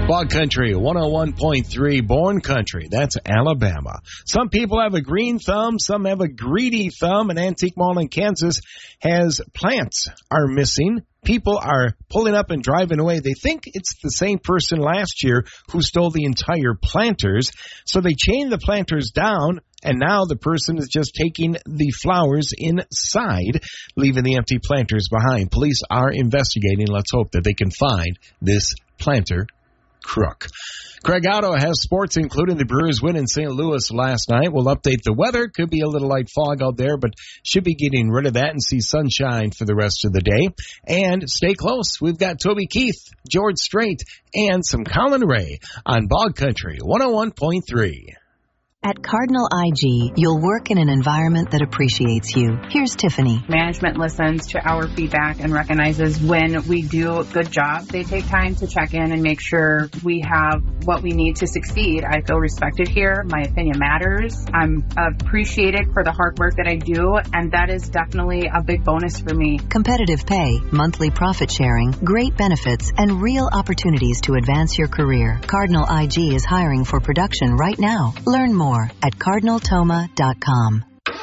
Bog Country 101.3, Born Country. That's Alabama. Some people have a green thumb, some have a greedy thumb. An antique mall in Kansas has plants are missing. People are pulling up and driving away. They think it's the same person last year who stole the entire planters. So they chain the planters down, and now the person is just taking the flowers inside, leaving the empty planters behind. Police are investigating. Let's hope that they can find this planter crook. Craig Otto has sports, including the Brewers win in St. Louis last night. We'll update the weather. Could be a little light fog out there, but should be getting rid of that and see sunshine for the rest of the day. And stay close. We've got Toby Keith, George Strait, and some Colin Ray on Bog Country 101.3. At Cardinal IG, you'll work in an environment that appreciates you. Here's Tiffany. Management listens to our feedback and recognizes when we do a good job. They take time to check in and make sure we have what we need to succeed. I feel respected here. My opinion matters. I'm appreciated for the hard work that I do, and that is definitely a big bonus for me. Competitive pay, monthly profit sharing, great benefits, and real opportunities to advance your career. Cardinal IG is hiring for production right now. Learn more at cardinaltoma.com.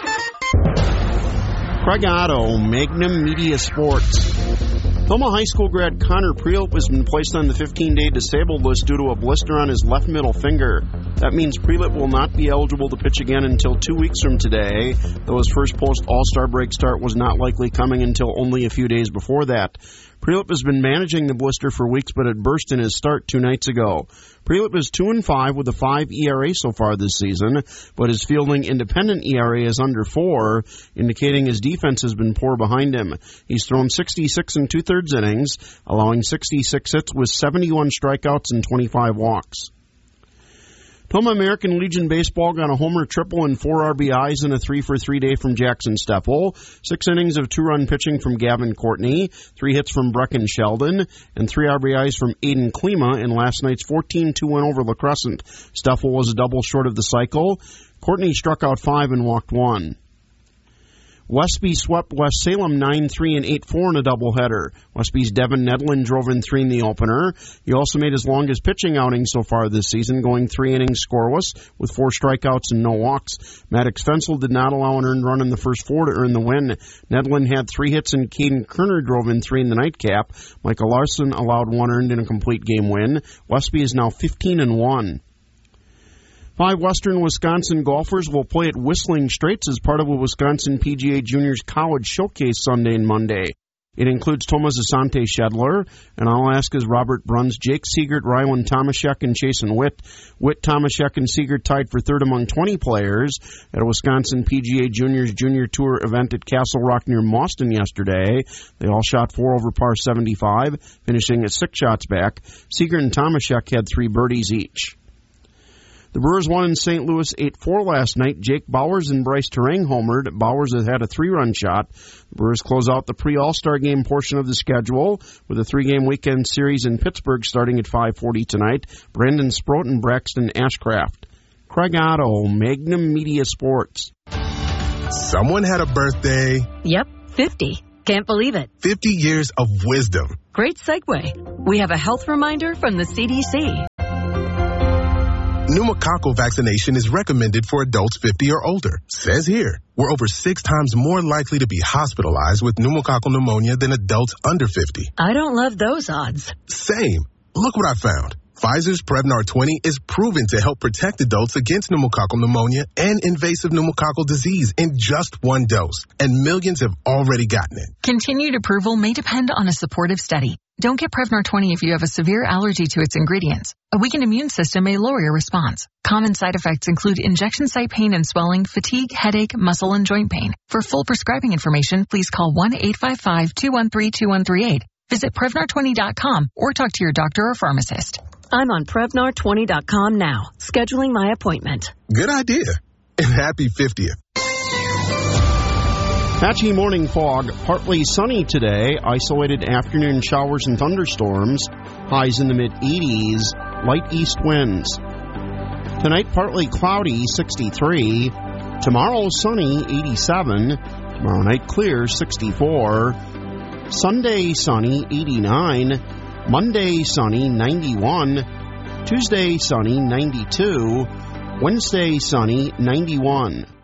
Craig Otto, Magnum Media Sports. Toma High School grad Connor Prielt has been placed on the 15-day disabled list due to a blister on his left middle finger. That means Prielt will not be eligible to pitch again until 2 weeks from today, though his first post-All-Star break start was not likely coming until only a few days before that. Prielt has been managing the blister for weeks, but it burst in his start 2 nights ago. Prielt is 2-5 with a 5 ERA so far this season, but his fielding independent ERA is under 4, indicating his defense has been poor behind him. He's thrown 66 2/3 innings, allowing 66 hits with 71 strikeouts and 25 walks. Toma American Legion Baseball got a homer, triple, and 4 RBIs in a 3-for-3 day from Jackson Steffel. 6 innings of 2-run pitching from Gavin Courtney, 3 hits from Brecken Sheldon, and 3 RBIs from Aiden Klima in last night's 14-2 win over La Crescent. Steffel was a double short of the cycle. Courtney struck out 5 and walked 1. Westby swept West Salem 9-3 and 8-4 in a doubleheader. Westby's Devin Nedlin drove in 3 in the opener. He also made his longest pitching outing so far this season, going 3 innings scoreless with 4 strikeouts and no walks. Maddox Fensel did not allow an earned run in the first 4 to earn the win. Nedlin had 3 hits and Caden Kerner drove in 3 in the nightcap. Michael Larson allowed 1 earned in a complete game win. Westby is now 15-1. 5 Western Wisconsin golfers will play at Whistling Straits as part of a Wisconsin PGA Juniors College Showcase Sunday and Monday. It includes Tomas Asante Shedler, and Alaska's Robert Bruns, Jake Siegert, Rylan Tomaszek, and Chasen Witt. Witt, Tomaszek, and Siegert tied for 3rd among 20 players at a Wisconsin PGA Juniors Junior Tour event at Castle Rock near Mauston yesterday. They all shot 4 over par 75, finishing at 6 shots back. Siegert and Tomaszek had 3 birdies each. The Brewers won in St. Louis 8-4 last night. Jake Bowers and Bryce Terang homered. Bowers has had a 3-run shot. The Brewers close out the pre-All-Star game portion of the schedule with a 3-game weekend series in Pittsburgh starting at 5:40 tonight. Brandon Sproat and Braxton Ashcraft. Craig Otto, Magnum Media Sports. Someone had a birthday. Yep, 50. Can't believe it. 50 years of wisdom. Great segue. We have a health reminder from the CDC. Pneumococcal vaccination is recommended for adults 50 or older. Says here, we're over 6 times more likely to be hospitalized with pneumococcal pneumonia than adults under 50. I don't love those odds. Same. Look what I found. Pfizer's Prevnar 20 is proven to help protect adults against pneumococcal pneumonia and invasive pneumococcal disease in just 1 dose. And millions have already gotten it. Continued approval may depend on a supportive study. Don't get Prevnar 20 if you have a severe allergy to its ingredients. A weakened immune system may lower your response. Common side effects include injection site pain and swelling, fatigue, headache, muscle, and joint pain. For full prescribing information, please call 1-855-213-2138. Visit Prevnar20.com or talk to your doctor or pharmacist. I'm on Prevnar20.com now, scheduling my appointment. Good idea. And happy 50th. Patchy morning fog, partly sunny today, isolated afternoon showers and thunderstorms, highs in the mid-80s, light east winds. Tonight, partly cloudy, 63. Tomorrow, sunny, 87. Tomorrow night, clear, 64. Sunday, sunny, 89. Monday, sunny, 91. Tuesday, sunny, 92. Wednesday, sunny, 91.